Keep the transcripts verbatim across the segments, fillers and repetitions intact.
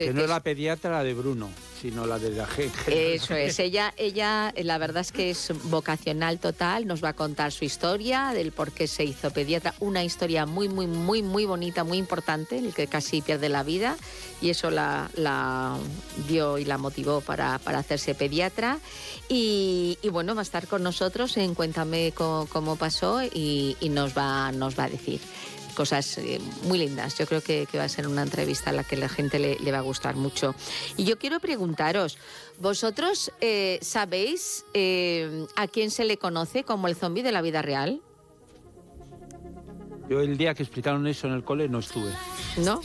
Que no es la pediatra de Bruno, sino la de la gente. Eso es, ella, ella la verdad es que es vocacional total, nos va a contar su historia, del por qué se hizo pediatra, una historia muy, muy, muy, muy bonita, muy importante, el que casi pierde la vida, y eso la, la dio y la motivó para, para hacerse pediatra, y, y bueno, va a estar con nosotros en Cuéntame cómo, cómo pasó, y, y nos va, nos va a decir cosas eh, muy lindas. Yo creo que, que va a ser una entrevista a la que la gente le, le va a gustar mucho. Y yo quiero preguntaros, ¿vosotros eh, sabéis eh, a quién se le conoce como el zombi de la vida real? Yo el día que explicaron eso en el cole no estuve. ¿No?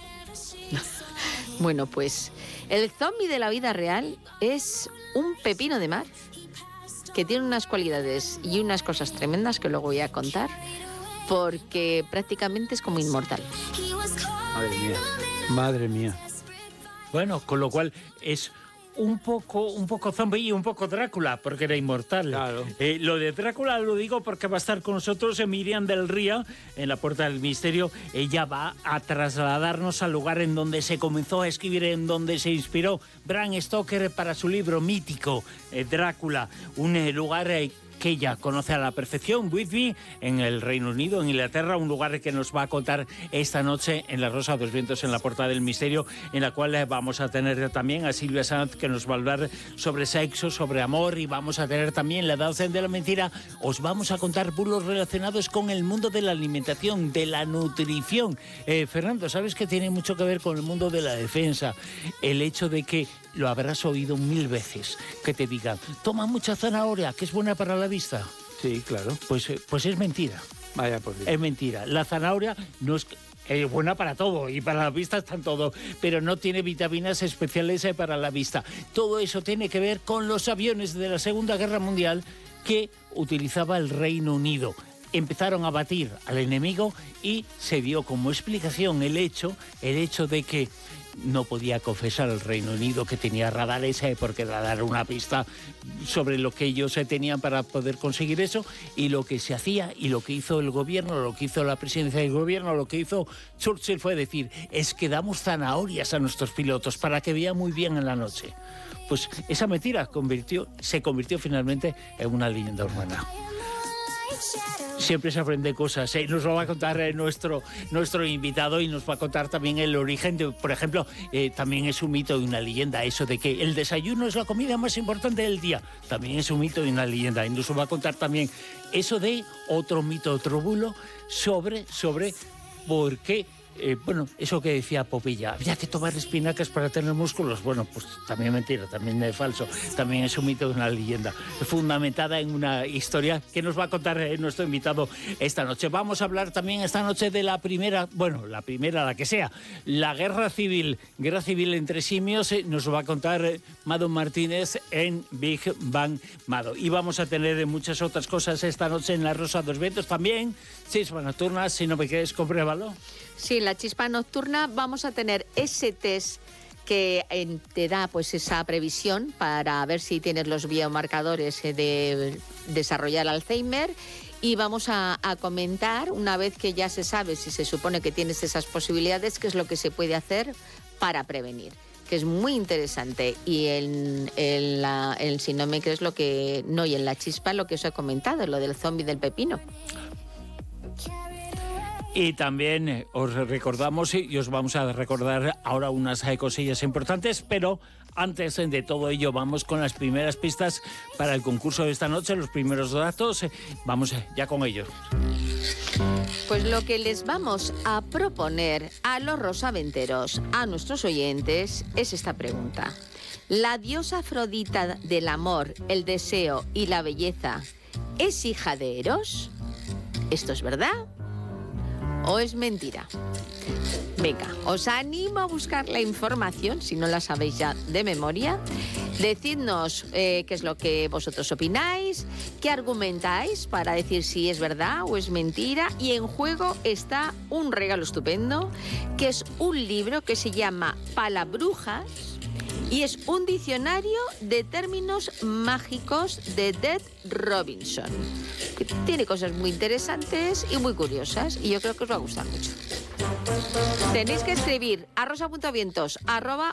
Bueno, pues el zombi de la vida real es un pepino de mar que tiene unas cualidades y unas cosas tremendas que luego voy a contar, porque prácticamente es como inmortal. Madre mía, madre mía. Bueno, con lo cual es un poco, un poco zombie y un poco Drácula, porque era inmortal. Claro. Eh, lo de Drácula lo digo porque va a estar con nosotros Miriam del Río en la Puerta del Misterio. Ella va a trasladarnos al lugar en donde se comenzó a escribir, en donde se inspiró Bram Stoker para su libro mítico, eh, Drácula. Un eh, lugar eh, que ella conoce a la perfección, Whitby, en el Reino Unido, en Inglaterra, un lugar que nos va a contar esta noche en La Rosa de los Vientos, en la Puerta del Misterio, en la cual vamos a tener también a Silvia Sanz, que nos va a hablar sobre sexo, sobre amor, y vamos a tener también La Danza de la Mentira. Os vamos a contar bulos relacionados con el mundo de la alimentación, de la nutrición. Eh, Fernando, ¿sabes que tiene mucho que ver con el mundo de la defensa? El hecho de que lo habrás oído mil veces, que te digan, toma mucha zanahoria, que es buena para la vista. Sí, claro. Pues, pues es mentira. Vaya por Dios. Es mentira. La zanahoria no es... Es buena para todo, y para la vista está en todo, pero no tiene vitaminas especiales para la vista. Todo eso tiene que ver con los aviones de la Segunda Guerra Mundial que utilizaba el Reino Unido. Empezaron a batir al enemigo y se dio como explicación el hecho, el hecho de que no podía confesar al Reino Unido que tenía radares, eh, porque dar una pista sobre lo que ellos eh, tenían para poder conseguir eso, y lo que se hacía y lo que hizo el gobierno, lo que hizo la presidencia del gobierno, lo que hizo Churchill fue decir, es que damos zanahorias a nuestros pilotos para que vean muy bien en la noche. Pues esa mentira convirtió, se convirtió finalmente en una leyenda urbana. Siempre se aprende cosas, ¿eh? Nos lo va a contar eh, nuestro, nuestro invitado, y nos va a contar también el origen de, por ejemplo, eh, también es un mito y una leyenda eso de que el desayuno es la comida más importante del día. También es un mito y una leyenda, y nos lo va a contar también eso de otro mito, otro bulo sobre, sobre por qué. Eh, bueno, eso que decía Popilla, había que tomar espinacas para tener músculos. Bueno, pues también es mentira, también es falso, también es un mito de una leyenda fundamentada en una historia que nos va a contar eh, nuestro invitado esta noche. Vamos a hablar también esta noche de la primera, bueno, la primera, la que sea, la guerra civil, guerra civil entre simios, eh, nos va a contar eh, Mado Martínez en Big Bang Mado. Y vamos a tener eh, muchas otras cosas esta noche en La Rosa de los Vientos también. Chispa nocturna, si no me quieres, compruébalo. Sí, en la chispa nocturna vamos a tener ese test que eh, te da pues esa previsión para ver si tienes los biomarcadores eh, de desarrollar Alzheimer, y vamos a, a comentar, una vez que ya se sabe si se supone que tienes esas posibilidades, qué es lo que se puede hacer para prevenir, que es muy interesante. Y en, en, la, en si no me crees lo que no y en la chispa lo que os he comentado, lo del zombi del pepino. Y también eh, os recordamos, y os vamos a recordar ahora unas eh, cosillas importantes, pero antes eh, de todo ello vamos con las primeras pistas para el concurso de esta noche, los primeros datos, eh, vamos eh, ya con ellos. Pues lo que les vamos a proponer a los rosaventeros, a nuestros oyentes, es esta pregunta. ¿La diosa Afrodita del amor, el deseo y la belleza es hija de Eros? ¿Esto es verdad o es mentira? Venga, os animo a buscar la información, si no la sabéis ya de memoria. Decidnos eh, qué es lo que vosotros opináis, qué argumentáis para decir si es verdad o es mentira. Y en juego está un regalo estupendo, que es un libro que se llama Palabrujas, y es un diccionario de términos mágicos de Dead Robinson, que tiene cosas muy interesantes y muy curiosas, y yo creo que os va a gustar mucho. Tenéis que escribir a rosa punto vientos arroba